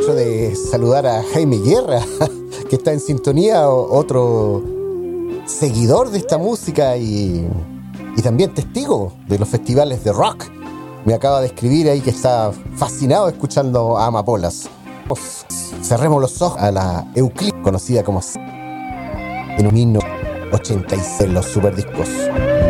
aprovecho de saludar a Jaime Guerra, que está en sintonía, otro seguidor de esta música y también testigo de los festivales de rock. Me acaba de escribir ahí que está fascinado escuchando a Amapolas. Cerremos los ojos a la Euclid, conocida como en un himno 86 en los superdiscos.